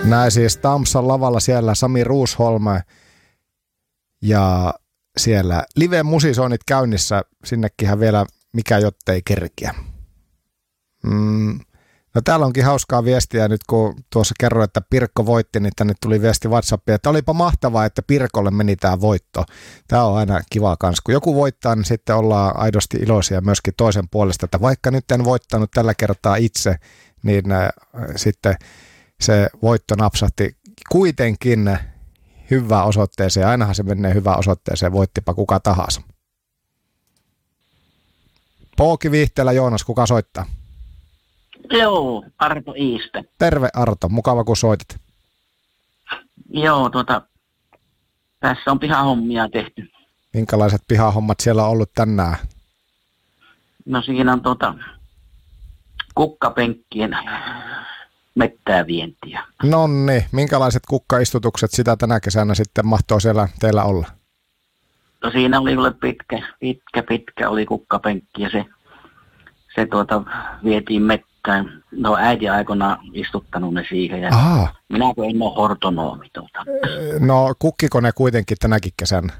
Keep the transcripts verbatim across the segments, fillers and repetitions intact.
Näin siis Tampsan lavalla siellä Sami Ruusholm ja siellä live-musisoinnit käynnissä. Sinnekinhän vielä mikä jottei kerkiä. Mm. No täällä onkin hauskaa viestiä nyt, kun tuossa kerroin, että Pirkko voitti, niin tänne tuli viesti WhatsAppiin, että olipa mahtavaa, että Pirkolle meni tämä voitto. Tämä on aina kiva kans. Kun joku voittaa, niin sitten ollaan aidosti iloisia myöskin toisen puolesta, että vaikka nyt en voittanut tällä kertaa itse, niin äh, sitten se voitto napsahti kuitenkin hyvään osoitteeseen. Ainahan se menee hyvään osoitteeseen, voittipa kuka tahansa. Pooki Viihteellä, Joonas, kuka soittaa? Joo, Arto Iiste. Terve Arto, mukava kun soitit. Joo, tuota, tässä on pihahommia tehty. Minkälaiset pihahommat siellä on ollut tänään? No siinä on tuota kukkapenkkien mettää vientiä. Nonni, minkälaiset kukkaistutukset sitä tänä kesänä sitten mahtoo siellä teillä olla? No siinä oli kyllä pitkä, pitkä, pitkä oli kukkapenkki ja se, se tuota vietiin mettään. No äiti aikoinaan istuttanut ne siihen ja Aha. minäkö en ole hortonoomi tuota. No kukkiko ne kuitenkin tänäkin kesänä?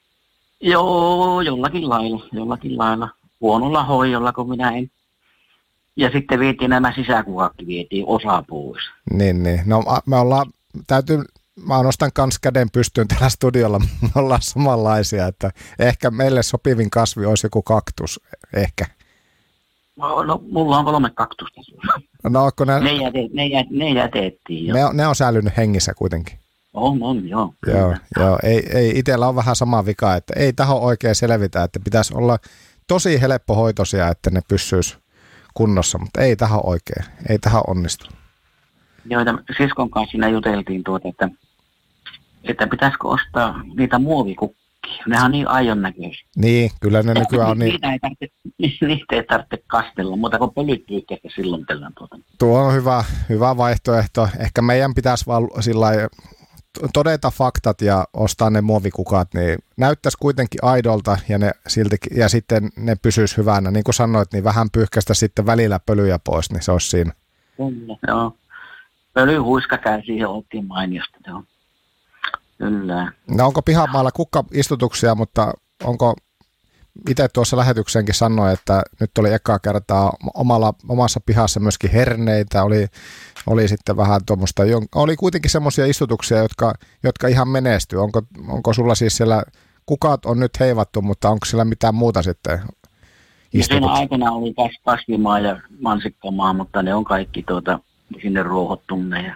Joo, jollakin lailla, jollakin lailla. Huonolla hoidolla, kun minä en. Ja sitten vietiin nämä sisäkukakki, vietiin osa pois. Niin, niin. No me ollaan, täytyy, mä nostan kans käden pystyyn täällä studiolla, me ollaan samanlaisia, että ehkä meille sopivin kasvi olisi joku kaktus, ehkä. No, no mulla on kolme kaktusta. No, ne, ne, jäte, ne, jät, ne jätettiin jo. Ne on, ne on säilynyt hengissä kuitenkin. On, on, joo. Joo, joo. Ei, ei, itsellä on vähän sama vika, että ei taho oikein selvitä, että pitäisi olla tosi helppohoitoisia, että ne pysyisi kunnossa, mutta ei taho oikein, ei taho onnistu. Joo, siskon kanssa siinä juteltiin tuota, että, että pitäisikö ostaa niitä muovikukkia. Nehän on niin aion näköisiä. Niin, kyllä ne nykyään on niin. Niitä ei tarvitse, niitä ei tarvitse kastella, mutta kun pölyttyykkäistä silloin tällään tuota. Tuo on hyvä, hyvä vaihtoehto. Ehkä meidän pitäisi vaan sillai todeta faktat ja ostaa ne muovikukat, niin näyttäisi kuitenkin aidolta ja, ne silti, ja sitten ne pysyisi hyvänä. Niin kuin sanoit, niin vähän pyyhkäistä sitten välillä pölyjä pois, niin se olisi siinä. Kyllä, joo. Pölyhuiska käy siihen oikein mainiosta, joo. Kyllä. No onko pihamaalla kukkaistutuksia, mutta onko itse tuossa lähetykseenkin sanoi, että nyt oli ekaa kertaa omalla, omassa pihassa myöskin herneitä, oli, oli sitten vähän tuommoista, oli kuitenkin semmoisia istutuksia, jotka, jotka ihan menestyy. Onko, onko sulla siis siellä, kukat on nyt heivattu, mutta onko siellä mitään muuta sitten istutuksia? Siinä aikana oli kasvimaa ja mansikkamaa, mutta ne on kaikki tuota, sinne ruohottuneja.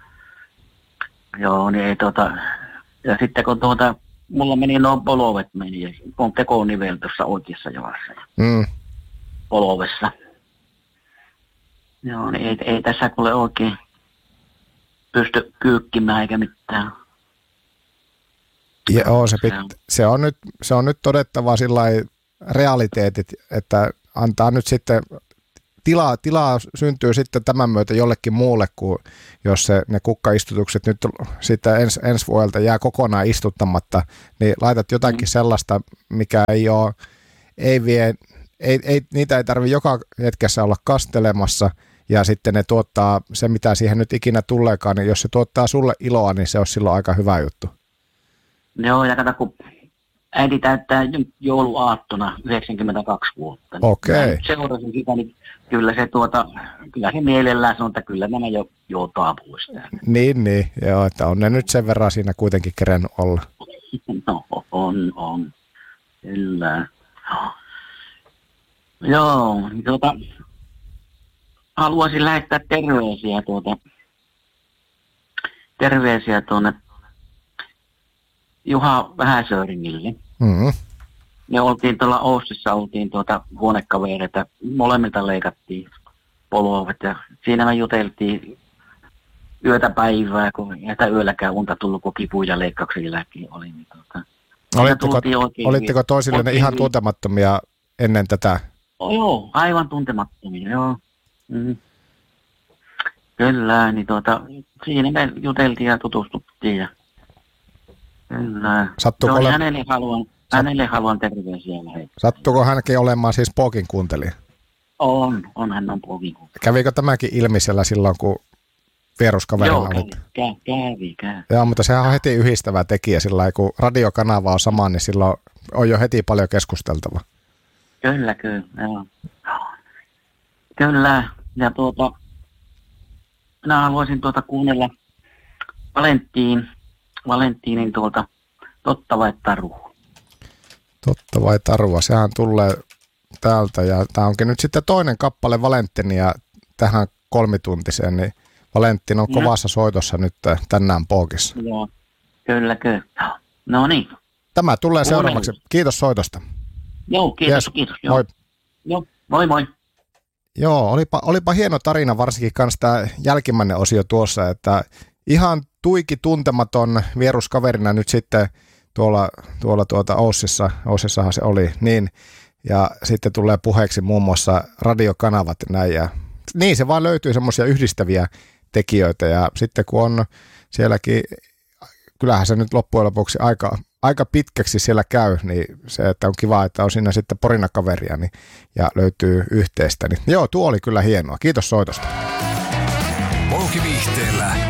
Joo, niin ei tuota, ja sitten kun tuota, mulla meni nuo polovet meni, ja on tekonivel tuossa oikeassa jalassa. Mm. Polovessa. Joo, niin ei, ei tässä kuule oikein pysty kyykkimään eikä mitään. Joo, se, pit, se, on nyt, se on nyt todettava sillai realiteetit, että antaa nyt sitten tilaa, tilaa syntyy sitten tämän myötä jollekin muulle, kuin jos se, ne kukkaistutukset nyt sitten ens, ensi vuodelta jää kokonaan istuttamatta, niin laitat jotakin mm. sellaista, mikä ei ole, ei vie, ei, ei, niitä ei tarvitse joka hetkessä olla kastelemassa, ja sitten ne tuottaa se, mitä siihen nyt ikinä tuleekaan, niin jos se tuottaa sulle iloa, niin se on silloin aika hyvä juttu. Joo, ja kato, kun äiti täyttää jouluaattona yhdeksänkymmentäkaksi vuotta. Okei. Okay. Seurasin sitä, niin kyllä se, tuota, kyllä se mielellään sanoo, että kyllä nämä jo joutaa pois. Niin, niin, joo, että on ne nyt sen verran siinä kuitenkin kerennyt olla. No, on, on. Kyllä. Joo, tuota, haluaisin lähettää terveisiä tuota, terveisiä tuonne Juha Vähäsööringille. Mm-hmm. Me oltiin tuolla Oostissa, oltiin tuota huonekavereita, molemmilta leikattiin polovet ja siinä me juteltiin yötä päivää, kun ei yölläkään unta tullut, kun kipuja leikkauksen jälkeen oli. Niin tuota, olitteko olitteko toisillenne ihan tuntemattomia ennen tätä? Oh, joo, aivan tuntemattomia, joo. Mm. Kyllä, niin tuota, siinä me juteltiin ja tutustuttiin ja kyllä. Sattuuko Joo, ole... hänelle haluan, hänelle haluan terveisiä lähettää. Sattuuko hänkin olemaan siis Pookin kuuntelija? On, on hän on Pookin kuuntelija. Kävikö tämäkin ilmi siellä silloin, kun vieruskaverina Joo, olit. kävi, kävi, kävi. Joo, mutta sehän on heti yhdistävä tekijä sillä lailla, kun radiokanava on sama, niin silloin on jo heti paljon keskusteltava. Kyllä, kyllä, joo. Kyllä, ja tuota, minä haluaisin tuota kuunnella Valenttiin, Valenttiinin tuolta Totta vai Tarua. Totta vai Tarua, sehän tulee täältä, ja tämä onkin nyt sitten toinen kappale Valenttinia tähän kolmituntiseen, niin Valenttin on kovassa soitossa nyt tänään Pookissa. Joo, kyllä, kyllä. No niin. Tämä tulee seuraavaksi. Kiitos soitosta. Joo, kiitos, Yes. kiitos. Joo. Moi. Joo, moi moi. Joo, olipa, olipa hieno tarina, varsinkin kans tämä jälkimmäinen osio tuossa, että ihan tuiki tuntematon vieruskaverina nyt sitten tuolla, tuolla tuota Oussissa, Oussissahan se oli, niin, ja sitten tulee puheeksi muun muassa radiokanavat ja näin, ja niin se vaan löytyy semmoisia yhdistäviä tekijöitä, ja sitten kun on sielläkin, kyllähän se nyt loppujen lopuksi aika, aika pitkäksi siellä käy, niin se, että on kiva, että on siinä sitten porinakaveria niin, ja löytyy yhteistä, niin joo, tuo oli kyllä hienoa. Kiitos soitosta. Polkiviihteellä